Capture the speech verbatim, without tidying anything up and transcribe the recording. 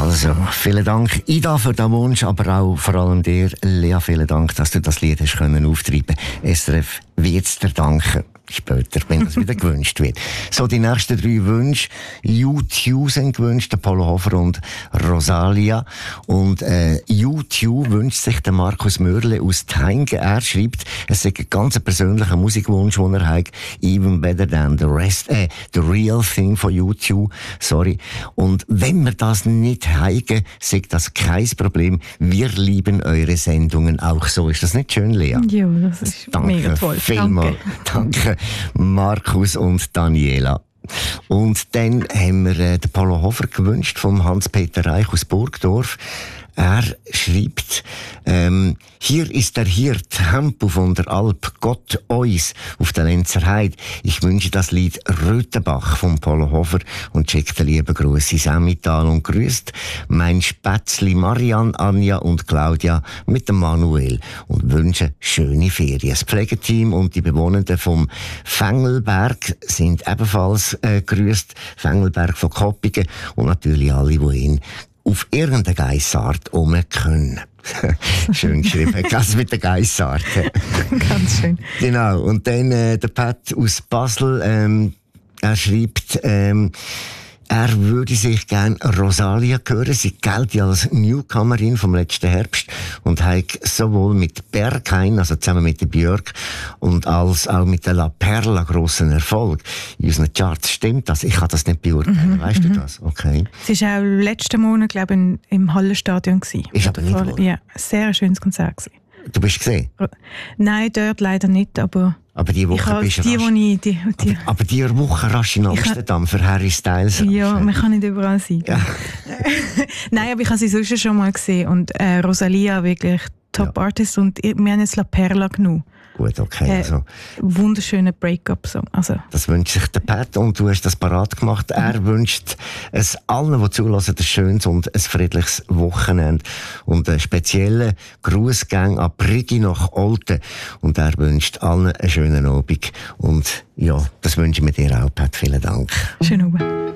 Also, vielen Dank, Ida, für den Wunsch, aber auch vor allem dir, Lea, vielen Dank, dass du das Lied hast können auftreiben. S R F wird es dir danken. Später, wenn das wieder gewünscht wird. So, die nächsten drei Wünsche. U zwei sind gewünscht, der Polo Hofer und Rosalia. Und äh, U zwei wünscht sich der Markus Mörle aus Thainge. Er schreibt, es sei ein ganz persönlicher Musikwunsch, den er hat. Even better than the rest, äh, the real thing von U zwei. Sorry. Und wenn wir das nicht heigen, sei das kein Problem. Wir lieben eure Sendungen auch so. Ist das nicht schön, Lea? Ja, das ist Danke mega toll. Vielmal. Danke. Danke, Markus und Daniela. Und dann haben wir äh, den Polo Hofer gewünscht vom Hans-Peter Reich aus Burgdorf. Er schreibt, ähm, hier ist der Hirt, Hempu von der Alp, Gott uns auf der Lenzer Heide. Ich wünsche das Lied Röthenbach vom Polo Hofer und schickt einen lieben Gruß ins Emmental und grüßt mein Spätzli Marianne, Anja und Claudia mit dem Manuel und wünsche schöne Ferien. Das Pflegeteam und die Bewohnenden vom Fengelberg sind ebenfalls äh, grüßt, Fengelberg von Koppingen und natürlich alle, die ihn auf irgendeine Geissart um können. Schön geschrieben. Das mit der Geissart. Ganz schön. Genau. Und dann äh, der Pat aus Basel, ähm, er schreibt, ähm, er würde sich gerne Rosalia hören. Sie gilt ja als Newcomerin vom letzten Herbst und hat sowohl mit Berghain, also zusammen mit der Björk, und als auch mit der La Perla grossen Erfolg in unseren Charts. Stimmt das? Ich kann das nicht beurteilen. Mhm, weißt du das? Okay. Sie war auch letzten Monat, glaube ich, im Hallenstadion. Ist aber nicht wahr? Ja, ein sehr schönes Konzert gewesen. Du bist gesehen? Nein, dort leider nicht, aber... Aber die Woche bist du die, rasch. Die, die, die, aber, aber die Woche rasch in Amsterdam für Harry Styles. Ja, man kann nicht überall sein. Ja. Nein, aber ich habe sie sonst schon mal gesehen. Und äh, Rosalia, wirklich Top-Artist. Ja. Und wir haben jetzt La Perla genommen. Gut, okay. Äh, also, wunderschöner Break-up-Song. Also. Das wünscht sich der Pat und du hast das parat gemacht. Er wünscht es allen, die zulassen, ein schönes und ein friedliches Wochenende. Und einen speziellen Grußgang an Brigi nach Olten. Und er wünscht allen einen schönen Abend. Und ja, das wünschen wir dir auch, Pat. Vielen Dank. Schönen Abend.